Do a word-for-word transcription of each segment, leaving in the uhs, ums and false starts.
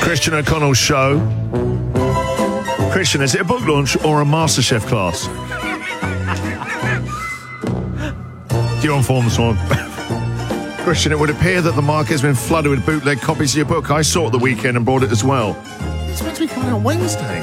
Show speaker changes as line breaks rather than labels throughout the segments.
Christian O'Connell show. Christian, is it a book launch or a MasterChef class? You're on form this morning. Christian, it would appear that the market has been flooded with bootleg copies of your book. I saw it the weekend and brought it as well. It's meant to be coming out Wednesday.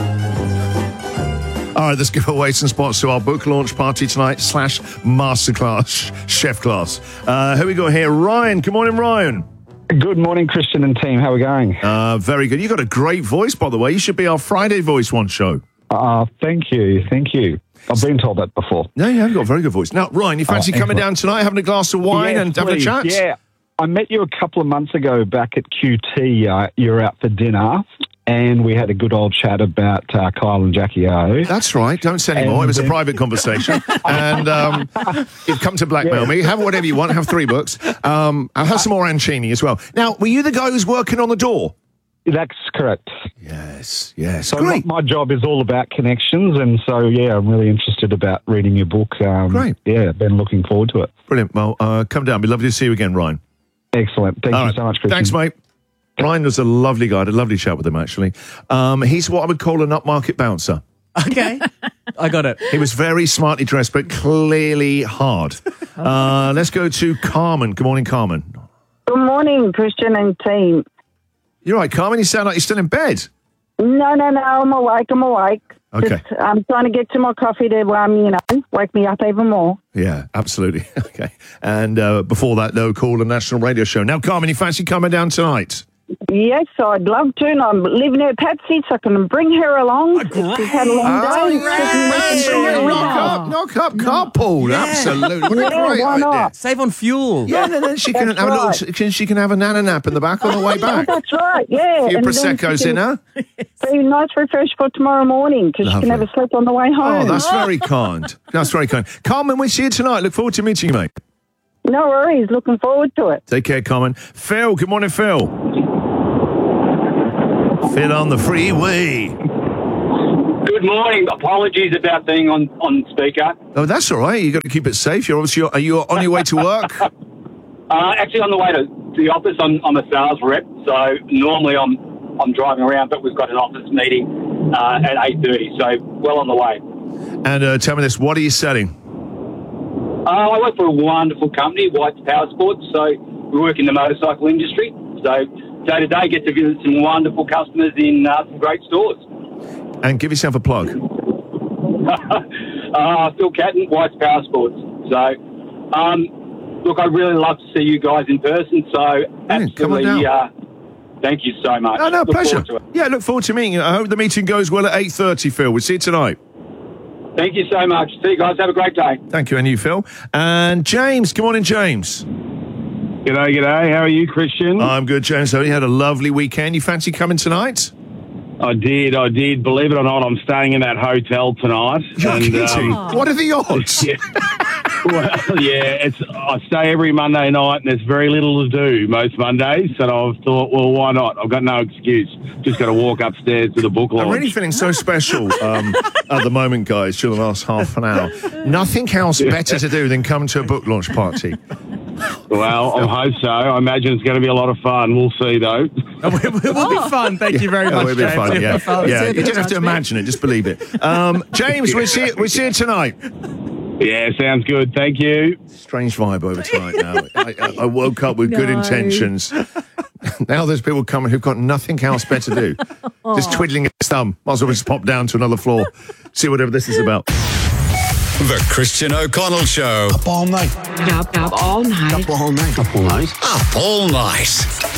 All right, let's give away some spots to our book launch party tonight slash masterclass, chef class. Uh, who we got here? Ryan. Good morning, Ryan.
Good morning, Christian and team. How are we going?
Uh, very good. You got a great voice, by the way. You should be our Friday Voice One show.
Uh, thank you. Thank you. I've been told that before.
No, you have got a very good voice. Now, Ryan, you fancy
oh,
coming down tonight, having a glass of wine
yes,
and
please.
having a chat?
Yeah. I met you a couple of months ago back at Q T. Uh, you were out for dinner, and we had a good old chat about uh, Kyle and Jackie O.
That's right. Don't say anymore. It was a private conversation. And um, you've come to blackmail
Yeah.
me. Have whatever you want. Have three books. Um, I'll have some more Ancini as well. Now, were you the guy who's working on the door?
That's correct.
Yes, yes.
So
Great.
my, my job is all about connections, and so, yeah, I'm really interested about reading your book. Um,
Great.
Yeah, been looking forward to it.
Brilliant. Well, uh, come down. It'd be lovely to see you again, Ryan.
Excellent. Thank
All
you
right.
so much, Christian.
Thanks, mate. Ryan was a lovely guy. I had a lovely chat with him, actually. Um, he's what I would call an upmarket bouncer.
Okay. I got it.
He was very smartly dressed, but clearly hard. Uh, let's go to Carmen. Good morning, Carmen.
Good morning, Christian and team.
You're right, Carmen. You sound like you're still in bed.
No, no, no, I'm awake, I'm awake.
Okay.
Just, I'm trying to get some more coffee to, um, you know, wake me up even more.
Yeah, absolutely. Okay. And uh, before that, though, call a national radio show. Now, Carmen, you fancy coming down tonight?
Yes, I'd love to, and I'm living at Patsy, so I can bring her along. She's had a long
Oh,
day.
yeah,
She can bring her with
knock
her.
up, knock up, carpool. Absolutely. What a
Yeah,
great
why
idea.
not?
Save on fuel.
Yeah, and then she can
That's
have a
right.
little. Can, she can have a nana nap in the back on the way back.
That's right, yeah.
A few
And then
Prosecco's
she
in
can
her.
Be nice refresh for tomorrow morning, because she
Lovely.
can have a sleep on the way home.
Oh, that's very kind. That's very kind. Carmen, we'll see you tonight. Look forward to meeting you, mate.
No worries, looking forward to it.
Take care, Carmen. Phil, good morning, Phil. Phil on the freeway.
Good morning. Apologies about being on, on speaker.
Oh, that's all right. You got to keep it safe. You're obviously are you on your way to work?
Uh, actually, on the way to the office, I'm, I'm a sales rep, so normally I'm I'm driving around, but we've got an office meeting uh, at eight thirty, so well on the way.
And uh, tell me this: what are you selling?
Uh, I work for a wonderful company, White's Power Sports, so we work in the motorcycle industry. So day to day, get to visit some wonderful customers in uh, some great stores.
And give yourself a plug.
uh, Phil Catton, White's Power Sports. So, um, look, I'd really love to see you guys in person. So,
come on
absolutely,
down.
uh, thank you so much.
Oh, no,
Look
pleasure.
forward to it.
Yeah, look forward to meeting you. I hope the meeting goes well at eight thirty, Phil. We'll see you tonight.
Thank you so much. See you guys. Have a great day.
Thank you, and you, Phil. And James. Good morning, James.
G'day, g'day. How are you, Christian?
I'm good, James. So you had a lovely weekend. You fancy coming tonight?
I did, I did. Believe it or not, I'm staying in that hotel tonight.
You're
and,
kidding.
um,
What are the odds?
yeah. Well, yeah, it's. I stay every Monday night, and there's very little to do most Mondays. So I've thought, well, why not? I've got no excuse. Just got to walk upstairs to the book launch.
I'm really feeling so special um, at the moment, guys, during the last half an hour. Nothing else better to do than come to a book launch party.
Well, I hope so. I imagine it's going to be a lot of fun. We'll see, though.
It will be fun. Thank you very
Oh,
much,
it'll be
James.
fun,
It'll
yeah.
be fun.
yeah. You don't have to imagine it, just believe it. Um, James, we'll see, we'll see you tonight.
Yeah, sounds good. Thank you.
Strange vibe over tonight now. I, I, I woke up with good
No.
intentions. Now there's people coming who've got nothing else better to do. Just twiddling his thumb. Might as well just pop down to another floor. See whatever this is about.
The Christian O'Connell Show.
Up all night.
Up, up all night.
Up all night. Up all night.
Up all night.